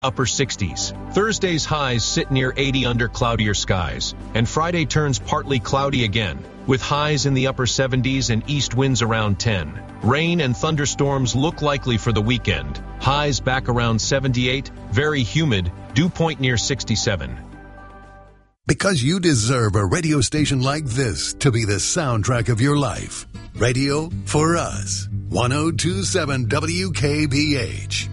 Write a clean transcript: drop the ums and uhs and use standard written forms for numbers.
upper 60s. Thursday's highs sit near 80 under cloudier skies, and Friday turns partly cloudy again, with highs in the upper 70s and east winds around 10. Rain and thunderstorms look likely for the weekend. Highs back around 78, very humid, dew point near 67. Because you deserve a radio station like this to be the soundtrack of your life. Radio for us. 1027 WKBH.